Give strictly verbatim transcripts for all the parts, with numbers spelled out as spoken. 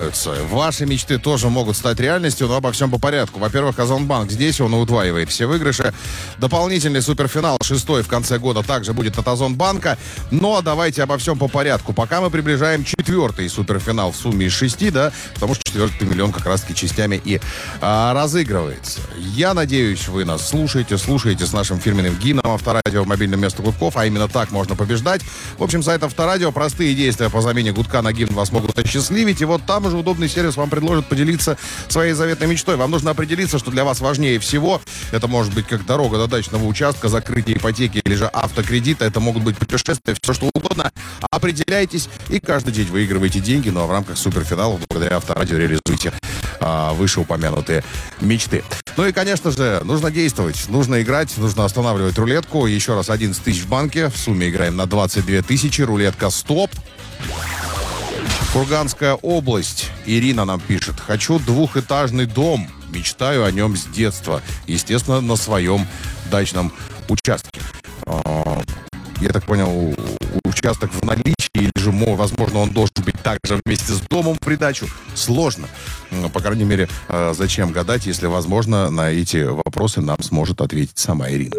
сбываются. Ваши мечты тоже могут стать реальностью, но обо всем по порядку. Во-первых, Озонбанк здесь, он удваивает все выигрыши. Дополнительный суперфинал, шестой в конце года, также будет от Озонбанка. Но давайте обо всем по порядку. Пока мы приближаем четвертый суперфинал в сумме из шести, да, потому что четвертый миллион как раз-таки частями и а, разыгрывается. Я надеюсь, вы нас слушаете, слушаете с нашим фирменным гимном Авторадио в мобильном место гудков, а именно так можно побеждать. В общем, сайт Авторадио, простые действия по замене гудка на гимн вас могут осчастливить, и вот там уже удобный сервис вам предложит поделиться своей заветной мечтой. Вам нужно определиться, что для вас важнее всего. Это может быть как дорога до дачного участка, закрытие ипотеки или же автокредита. Это могут быть путешествия, все что угодно. Определяйтесь и каждый день выигрывайте деньги, ну а в рамках суперфиналов благодаря Авторадио реализуйте а, вышеупомянутые мечты. Ну и, конечно же, нужно действовать, нужно играть, нужно останавливать рулетку. Еще раз, одиннадцать тысяч в банке, в сумме играем на двадцать две тысячи, рулетка стоп. Курганская область. Ирина нам пишет. Хочу двухэтажный дом. Мечтаю о нем с детства. Естественно, на своем дачном участке. Я так понял, участок в наличии, или же, возможно, он должен быть также вместе с домом в придачу. Сложно. По крайней мере, зачем гадать, если, возможно, на эти вопросы нам сможет ответить сама Ирина.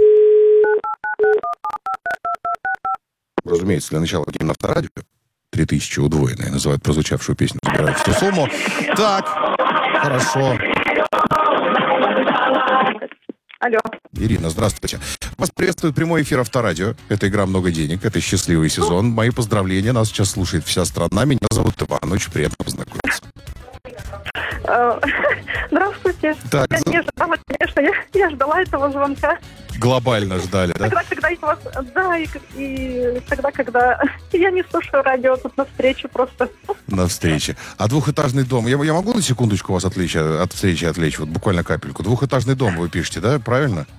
Разумеется, для начала гимн Авторадио. Три тысячи удвоенные, называют прозвучавшую песню, забирают всю сумму. Так, хорошо. Алло. Ирина, здравствуйте. Вас приветствует прямой эфир Авторадио. Это игра «Много денег», это счастливый сезон. Мои поздравления, нас сейчас слушает вся страна. Меня зовут Иван, очень приятно познакомиться. Здравствуйте. Так, я за... не ждала, конечно, я, я ждала этого звонка. Глобально ждали, да? Тогда, когда я вас... Да, и, и тогда, когда я не слушаю радио, тут на встрече просто. На встрече. А двухэтажный дом, я, я могу на секундочку вас отвлечь, от встречи отвлечь, вот буквально капельку. Двухэтажный дом вы пишете, да, правильно?